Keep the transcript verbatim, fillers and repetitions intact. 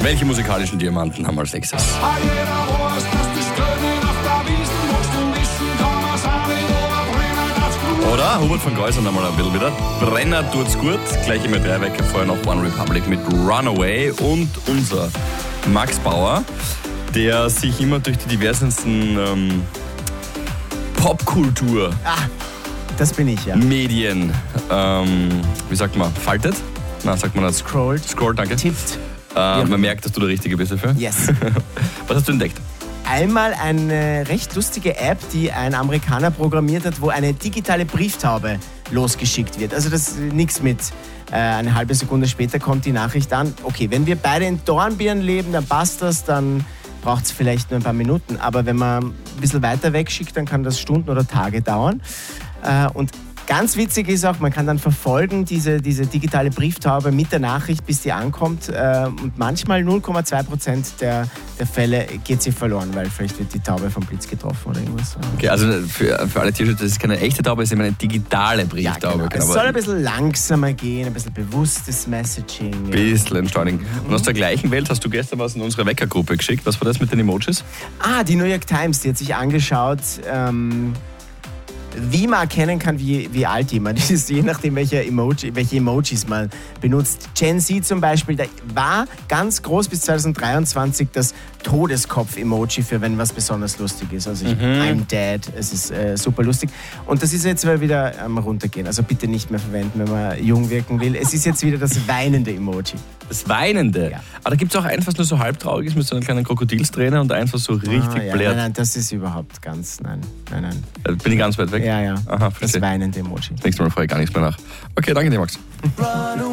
Welche musikalischen Diamanten haben wir als nächstes? Oder? Hubert von Geusern einmal ein bisschen wieder. Brenner tut's gut. Gleich immer drei Wecker vorher noch One Republic mit Runaway. Und unser Max Bauer, der sich immer durch die diversesten ähm, Popkultur... Ah, das bin ich, ja. Medien, ähm, wie sagt man, faltet? Na, sagt man das? Scrollt. Scrollt, danke. Tippt. Äh, ja. Man merkt, dass du der Richtige bist dafür. Yes. Was hast du entdeckt? Einmal eine recht lustige App, die ein Amerikaner programmiert hat, wo eine digitale Brieftaube losgeschickt wird. Also das ist nichts mit äh, eine halbe Sekunde später kommt die Nachricht an. Okay, wenn wir beide in Dornbirn leben, dann passt das, dann braucht es vielleicht nur ein paar Minuten. Aber wenn man ein bisschen weiter weg schickt, dann kann das Stunden oder Tage dauern. Äh, und ganz witzig ist auch, man kann dann verfolgen, diese, diese digitale Brieftaube mit der Nachricht, bis die ankommt. Äh, und manchmal null Komma zwei Prozent der, der Fälle geht sie verloren, weil vielleicht wird die Taube vom Blitz getroffen oder irgendwas. Okay, also für, für alle Tierschützer, das ist keine echte Taube, es ist immer eine digitale Brieftaube. Ja, genau. Es soll ein bisschen langsamer gehen, ein bisschen bewusstes Messaging. Ein bisschen entschleunigen. Mhm. Und aus der gleichen Welt hast du gestern was in unsere Weckergruppe geschickt. Was war das mit den Emojis? Ah, die New York Times, die hat sich angeschaut, ähm, wie man erkennen kann, wie, wie alt jemand ist, je nachdem, welche, Emoji, welche Emojis man benutzt. Gen Z zum Beispiel, da war ganz groß bis zwanzig dreiundzwanzig das Todeskopf-Emoji für wenn was besonders lustig ist. Also ich, mhm. I'm dead, es ist äh, super lustig. Und das ist jetzt wieder am runtergehen. Also bitte nicht mehr verwenden, wenn man jung wirken will. Es ist jetzt wieder das weinende Emoji. Das Weinende? Ja. Aber da gibt es auch eins, was nur so halbtraurig ist mit so einer kleinen Krokodilsträne und eins, was so richtig ah, ja. blärt. Nein, nein, das ist überhaupt ganz, nein, nein, nein. Da bin ich ganz weit weg? Ja, ja. Aha, das weinende Emoji. Nächstes Mal frage ich gar nichts mehr nach. Okay, danke dir, Max.